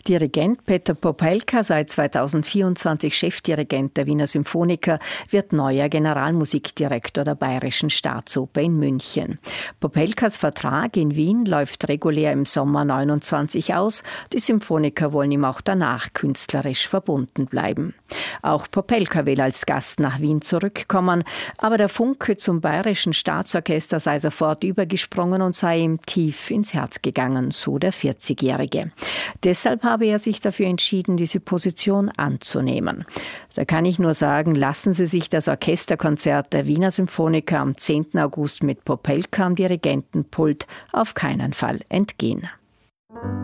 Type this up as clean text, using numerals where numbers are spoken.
Dirigent Peter Popelka, seit 2024 Chefdirigent der Wiener Symphoniker, wird neuer Generalmusikdirektor der Bayerischen Staatsoper in München. Popelkas Vertrag in Wien läuft regulär im Sommer 29 aus. Die Symphoniker wollen ihm auch danach künstlerisch verbunden bleiben. Auch Popelka will als Gast nach Wien zurückkommen, aber der Funke zum Bayerischen Staatsorchester sei sofort übergesprungen und sei ihm tief ins Herz gegangen, so der 40-Jährige. Deshalb habe er sich dafür entschieden, diese Position anzunehmen. Da kann ich nur sagen, lassen Sie sich das Orchesterkonzert der Wiener Symphoniker am 10. August mit Popelka am Dirigentenpult auf keinen Fall entgehen.